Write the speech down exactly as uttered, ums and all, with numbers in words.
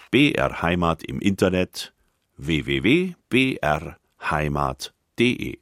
B R Heimat im Internet w w w punkt b r heimat punkt d e